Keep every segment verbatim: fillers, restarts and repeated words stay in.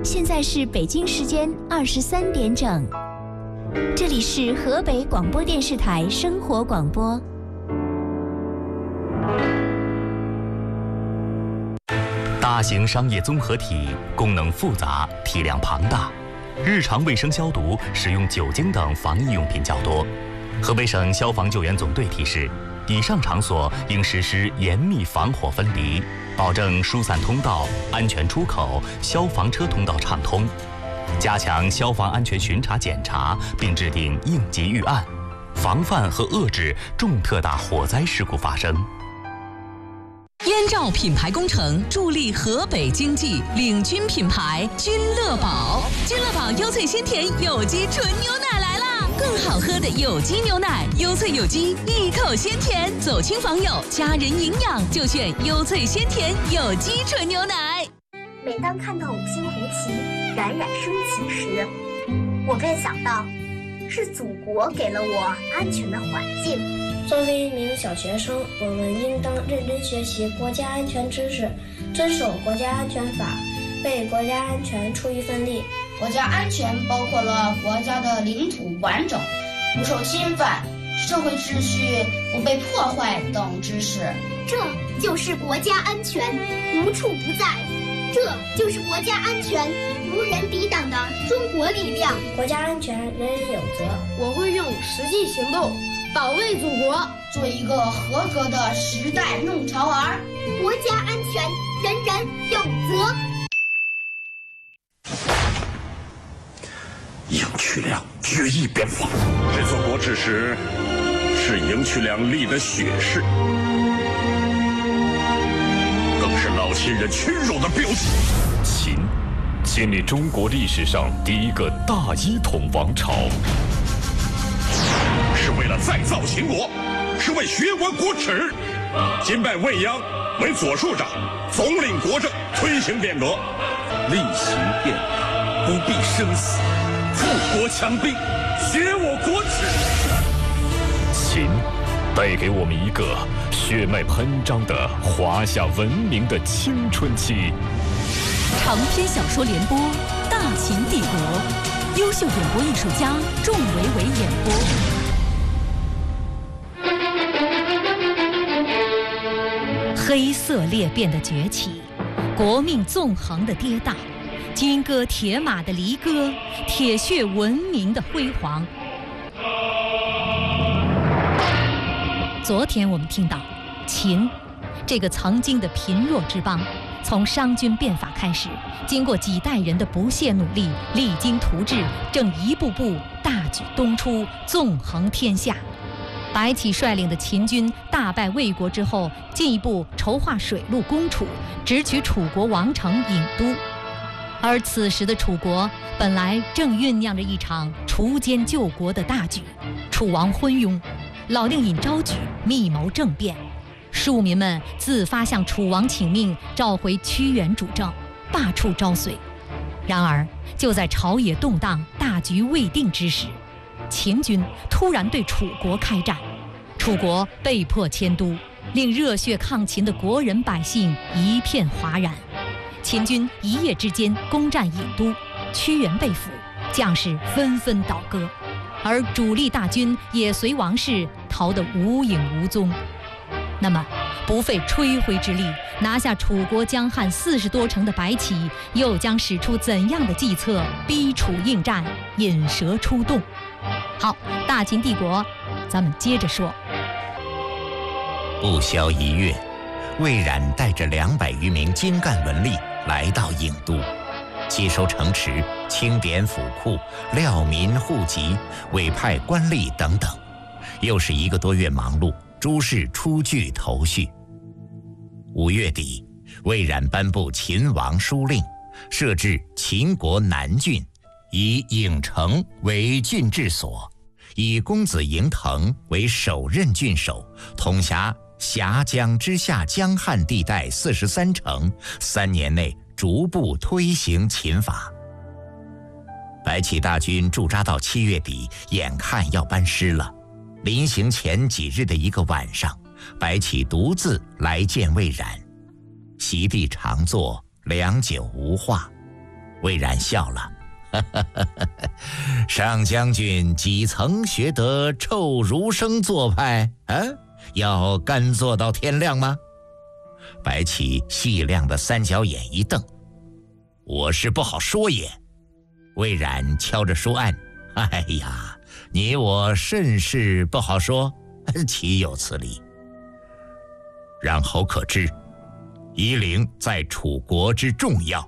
现在是北京时间二十三点整，这里是河北广播电视台生活广播。 大型商业综合体功能复杂，体量庞大，日常卫生消毒使用酒精等防疫用品较多。河北省消防救援总队提示，以上场所应实施严密防火分离，保证疏散通道、安全出口、消防车通道畅通，加强消防安全巡查检查，并制定应急预案，防范和遏制重特大火灾事故发生。 燕赵品牌工程助力河北经济，领军品牌君乐宝。君乐宝优萃鲜甜有机纯牛奶来啦！更好喝的有机牛奶，优萃有机，一口鲜甜，走亲访友，家人营养就选优萃鲜甜有机纯牛奶。 每当看到五星红旗冉冉升起时，我便想到，是祖国给了我安全的环境。 作为一名小学生，我们应当认真学习国家安全知识，遵守国家安全法，为国家安全出一份力。 国家安全包括了国家的领土完整、不受侵犯、社会秩序不被破坏等知识。 这就是国家安全，无处不在。这就是国家安全，无人抵挡的中国力量。 国家安全，人人有责。 我会用实际行动保卫祖国， 做一个合格的时代弄潮儿。 国家安全，人人有责。 赢渠梁决一边防，这座国之时是赢渠梁立的血誓，更是老秦人屈辱的标记。 秦，建立中国历史上第一个大一统王朝。 是为了再造秦国，是为学完国耻。今拜未央为左庶长，总领国政，推行变革，厉行变法，不避生死，富国强兵，学我国耻。 秦带给我们一个血脉喷张的华夏文明的青春期。 长篇小说联播《大秦帝国》，优秀演播艺术家仲维维演播。黑色裂变的崛起，国命纵横的跌宕，金戈铁马的离歌，铁血文明的辉煌。昨天我们听到，秦这个曾经的贫弱之邦，从商君变法开始，经过几代人的不懈努力，励精图治，正一步步大举东出，纵横天下。白起率领的秦军大败魏国之后，进一步筹划水陆攻楚，直取楚国王城郢都。而此时的楚国本来正酝酿着一场锄奸救国的大举，楚王昏庸，老令尹昭举密谋政变，庶民们自发向楚王请命，召回屈原主政，罢黜昭遂。然而就在朝野动荡、大局未定之时，秦军突然对楚国开战，楚国被迫迁都，令热血抗秦的国人百姓一片哗然。秦军一夜之间攻占郢都，屈原被俘，将士纷纷倒戈，而主力大军也随王室逃得无影无踪。那么不费吹灰之力拿下楚国江汉四十多城的白起，又将使出怎样的计策逼楚应战，引蛇出洞？好，大秦帝国，咱们接着说。 不消一月，魏冉带着两百余名精干文吏来到郢都，接收城池、清点府库、料民户籍、委派官吏等等，又是一个多月忙碌，诸事初具头绪。五月底，魏冉颁布秦王书令，设置秦国南郡，以郢城为郡治所，以公子嬴腾为首任郡守，统辖峡江之下江汉地带四十三城，三年内逐步推行秦法。白起大军驻扎到七月底，眼看要班师了。临行前几日的一个晚上，白起独自来见魏冉，席地长坐，良久无话。 魏冉笑了，上将军几曾学得臭儒生做派啊？要干做到天亮吗？白起细亮的三角眼一瞪，我是不好说也。魏冉敲着书案，哎呀，你我甚是不好说，岂有此理。让侯可知，夷陵在楚国之重要，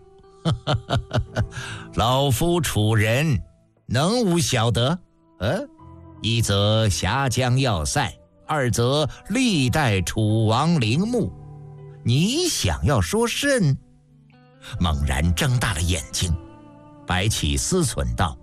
老夫楚人能无晓得？呃，一则峡江要塞，二则历代楚王陵墓，你想要说甚？猛然睁大了眼睛，白起思忖道：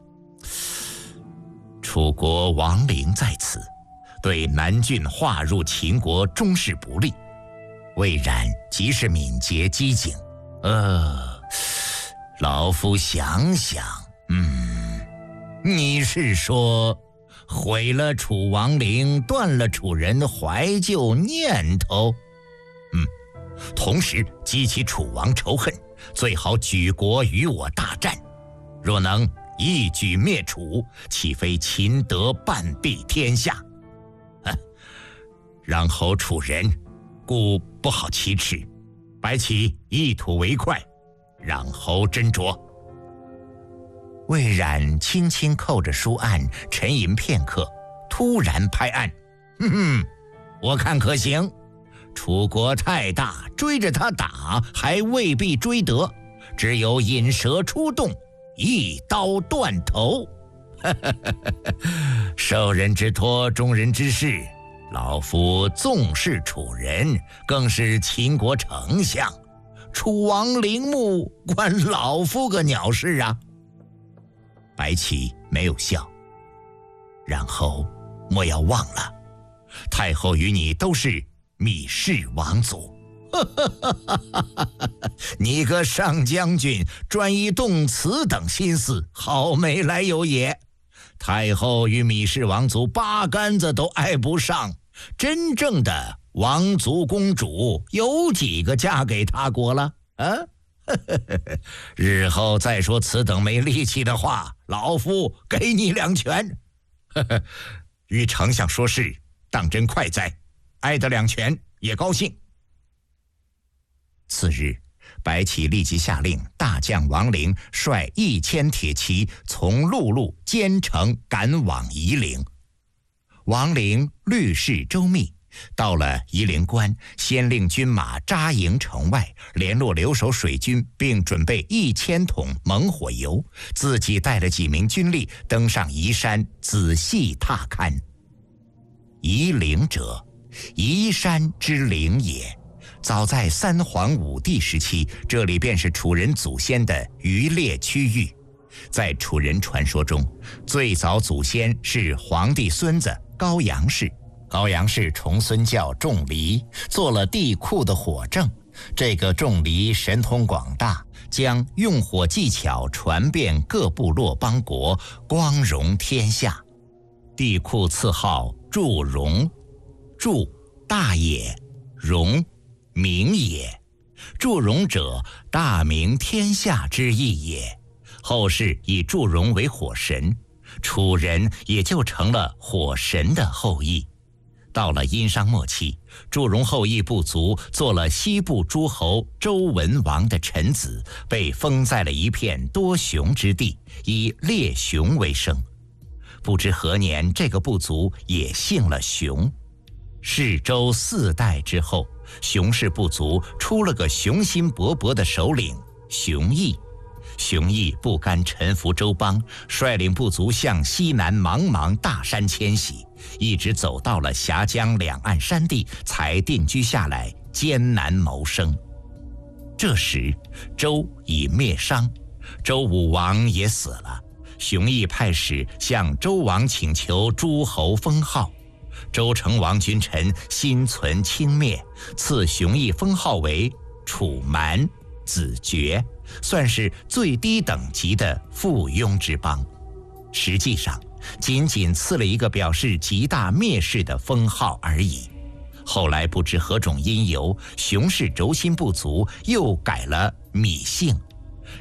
楚国亡陵在此，对南郡划入秦国终是不利。魏冉极是敏捷机警，呃，老夫想想，嗯，你是说毁了楚王陵，断了楚人怀旧念头？嗯，同时激起楚王仇恨，最好举国与我大战。若能一举灭楚，岂非秦德半壁天下？啊，让侯楚人，故不好启齿。白起一吐为快，让侯斟酌。魏冉轻轻扣着书案，沉吟片刻，突然拍案：哼哼，我看可行。楚国太大，追着他打还未必追得，只有引蛇出洞，一刀断头。受人之托，忠人之事，老夫纵是楚人，更是秦国丞相，楚王陵墓关老夫个鸟事啊！白起没有笑，然后莫要忘了，太后与你都是芈氏王族。你个上将军专一动此等心思，好没来由也。太后与芈氏王族八竿子都挨不上，真正的王族公主有几个嫁给他国了啊？日后再说此等没力气的话，老夫给你两拳。与丞相说事，当真快哉，挨得两拳也高兴。次日，白起立即下令大将王陵率一千铁骑从陆路兼程赶往夷陵。王陵虑事周密，到了夷陵关，先令军马扎营城外，联络留守水军，并准备一千桶猛火油，自己带了几名军力登上夷山，仔细踏勘。夷陵者，夷山之陵也。早在三皇五帝时期，这里便是楚人祖先的渔猎区域。在楚人传说中，最早祖先是皇帝孙子高阳氏。高阳氏重孙教仲离，做了地库的火正。这个仲离神通广大，将用火技巧传遍各部落邦国，光荣天下。地库赐号祝融，祝大也，融名也，祝融者，大明天下之意也。后世以祝融为火神，楚人也就成了火神的后裔。到了殷商末期，祝融后裔部族做了西部诸侯周文王的臣子，被封在了一片多熊之地，以猎熊为生。不知何年，这个部族也姓了熊。世周四代之后，熊氏部族出了个雄心勃勃的首领熊绎。熊绎不甘臣服周邦，率领部族向西南茫茫大山迁徙，一直走到了峡江两岸山地，才定居下来，艰难谋生。这时周已灭商，周武王也死了，熊绎派使向周王请求诸侯封号。周成王君臣心存轻蔑，赐熊绎封号为楚蛮、子爵，算是最低等级的附庸之邦。实际上仅仅赐了一个表示极大蔑视的封号而已。后来不知何种因由，熊氏轴心部族又改了芈姓，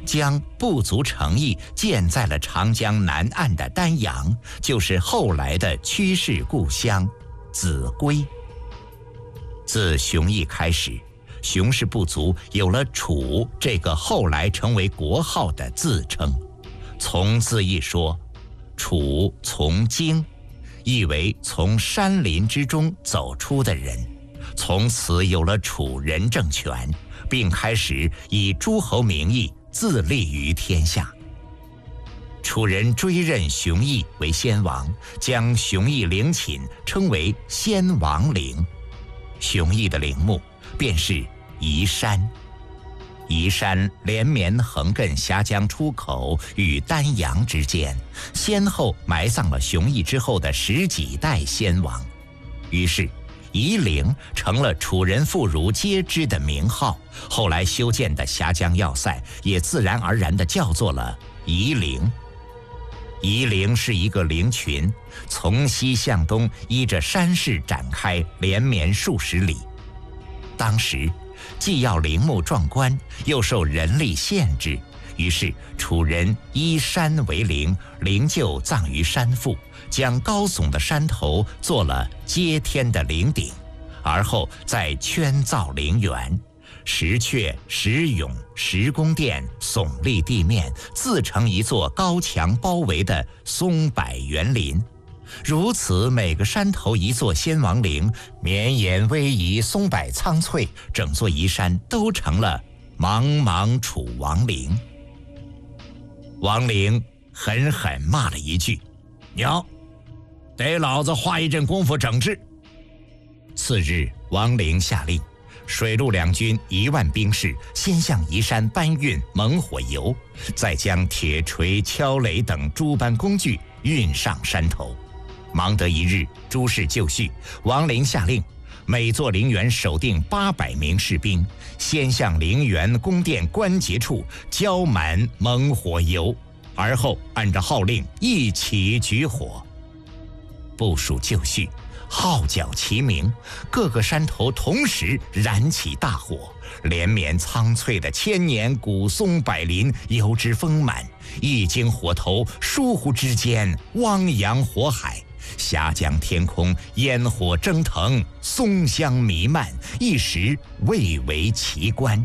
将部族诚意建在了长江南岸的丹阳，就是后来的屈氏故乡秭归。自熊毅开始，熊氏部族有了楚这个后来成为国号的自称。从字义说，楚从经，意为从山林之中走出的人，从此有了楚人政权，并开始以诸侯名义自立于天下。楚人追认熊毅为先王，将熊毅陵寝称为先王陵。熊毅的陵墓便是宜山。宜山连绵横亘峡江出口与丹阳之间，先后埋葬了熊毅之后的十几代先王，于是夷陵成了楚人妇孺皆知的名号。后来修建的峡江要塞也自然而然地叫做了夷陵。夷陵是一个陵群，从西向东依着山势展开，连绵数十里。当时既要陵墓壮观，又受人力限制，于是楚人依山为陵，灵柩葬于山腹，将高耸的山头做了接天的陵顶，而后再圈造陵园，石阙、石俑、石宫殿耸立地面，自成一座高墙包围的松柏园林。如此，每个山头一座先王陵，绵延逶迤，松柏苍翠，整座夷山都成了茫茫楚王陵。王陵狠狠骂了一句：“娘，得老子花一阵功夫整治。”次日，王陵下令，水陆两军一万兵士先向夷山搬运猛火油，再将铁锤、锹雷等诸般工具运上山头。忙得一日，诸事就绪，王陵下令，每座陵园守定八百名士兵，先向陵园、宫殿关节处浇满猛火油，而后按照号令一起举火。部署就绪，号角齐鸣，各个山头同时燃起大火，连绵苍翠的千年古松柏林油脂丰满，一经火头，疏忽之间汪洋火海，峡江天空烟火蒸腾，松香弥漫，一时蔚为奇观。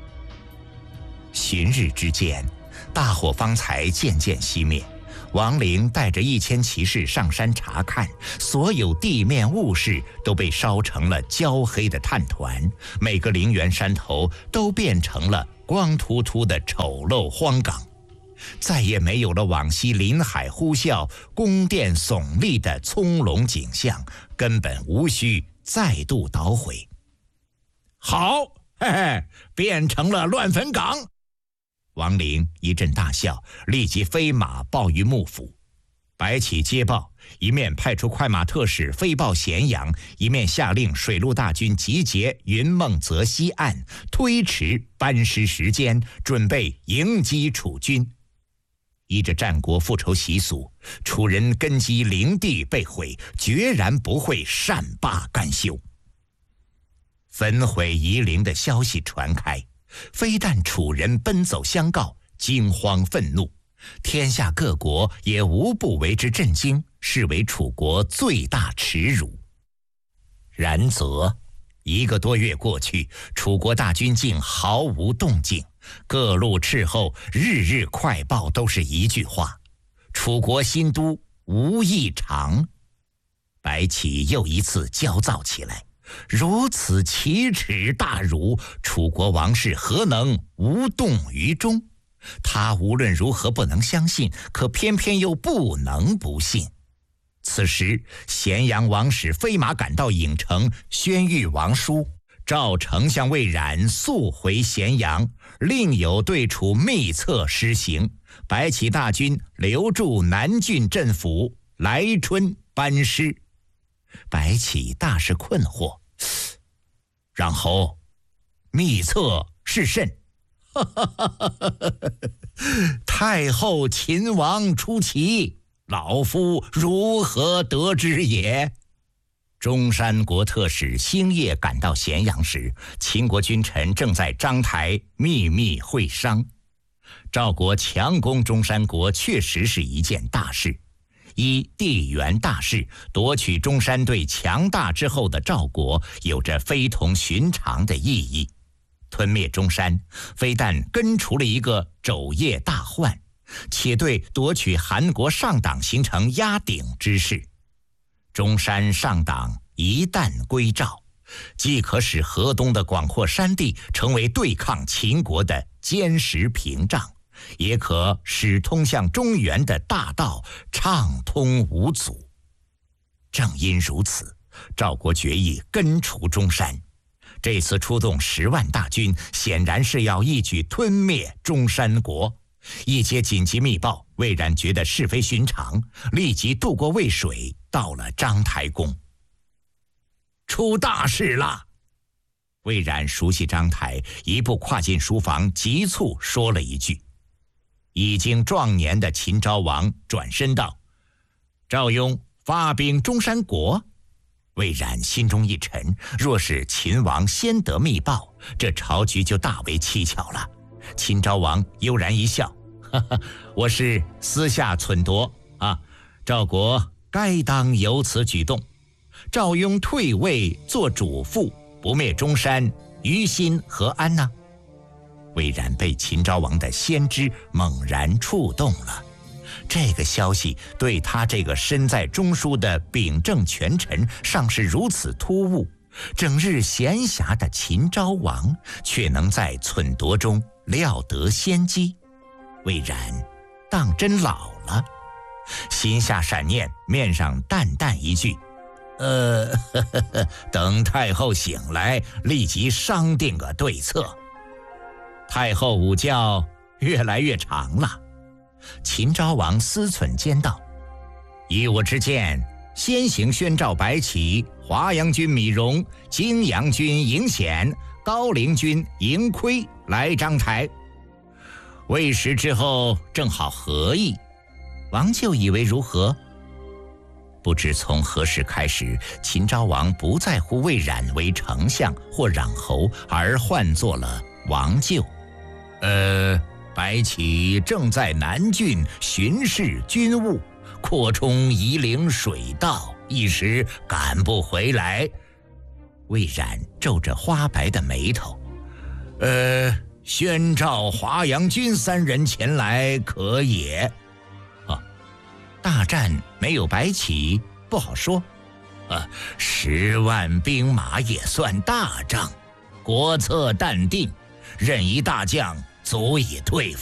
旬日之间，大火方才渐渐熄灭。王陵带着一千骑士上山查看，所有地面物事都被烧成了焦黑的炭团，每个陵园山头都变成了光秃秃的丑陋荒岗，再也没有了往昔林海呼啸、宫殿耸立的葱茏景象，根本无需再度捣毁。好，嘿嘿，变成了乱坟岗。王陵一阵大笑，立即飞马报于幕府。白起接报，一面派出快马特使飞报咸阳，一面下令水陆大军集结云梦泽西岸，推迟班师时间，准备迎击楚军。依着战国复仇习俗，楚人根基陵地被毁，决然不会善罢甘休。焚毁夷陵的消息传开，非但楚人奔走相告，惊慌愤怒，天下各国也无不为之震惊，视为楚国最大耻辱。然则一个多月过去，楚国大军竟毫无动静，各路斥候日日快报都是一句话：楚国新都无异常。白起又一次焦躁起来，如此奇耻大辱，楚国王室何能无动于衷？他无论如何不能相信，可偏偏又不能不信。此时咸阳王使飞马赶到郢城，宣谕王叔，召丞相魏冉速回咸阳，另有对楚密策施行。白起大军留驻南郡镇府，来春班师。白起大是困惑，然后密策是甚？太后秦王出齐，老夫如何得知也？中山国特使星夜赶到咸阳时，秦国君臣正在章台秘密会商。 赵国强攻中山国确实是一件大事。依地缘大势，夺取中山对强大之后的赵国有着非同寻常的意义。吞灭中山，非但根除了一个肘腋大患，且对夺取韩国上党形成压顶之势。中山上党一旦归赵，既可使河东的广阔山地成为对抗秦国的坚实屏障，也可使通向中原的大道畅通无阻。正因如此，赵国决意根除中山。这次出动十万大军，显然是要一举吞灭中山国。一接紧急密报，魏冉觉得是非寻常，立即渡过渭水，到了章台宫。出大事了！魏冉熟悉章台，一步跨进书房，急促说了一句。已经壮年的秦昭王转身道：“赵雍发兵中山国。”魏冉心中一沉，若是秦王先得密报，这朝局就大为蹊跷了。秦昭王悠然一笑：“哈哈，我是私下忖度啊，赵国该当有此举动。赵雍退位做主父，不灭中山，于心何安呢？”魏冉被秦昭王的先知猛然触动了。这个消息对他这个身在中枢的秉政权臣尚是如此突兀，整日闲暇的秦昭王却能在忖度中料得先机。魏冉当真老了，心下闪念，面上淡淡一句：“呃，呵呵呵，等太后醒来，立即商定个对策。”太后午觉越来越长了。秦昭王思忖间道：“依我之见，先行宣召白起、华阳君米荣、泾阳君嬴显、高陵君嬴亏来章台。未时之后，正好合意。王舅以为如何？”不知从何时开始，秦昭王不在乎魏冉为丞相或攘侯，而唤作了王舅。呃，白起正在南郡巡视军务，扩充夷陵水道，一时赶不回来。魏冉皱着花白的眉头，呃，宣召华阳君三人前来，可也？啊，大战没有白起不好说，啊，十万兵马也算大仗，国策淡定，任一大将足以对付。